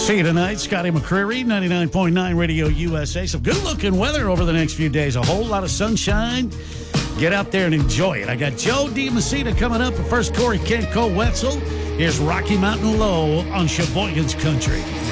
See you tonight. Scotty McCreery, 99.9 Radio USA. Some good-looking weather over the next few days. A whole lot of sunshine. Get out there and enjoy it. I got Joe DiMessina coming up. But first, Corey Kenko Wetzel. Here's Rocky Mountain Low on Sheboygan's Country.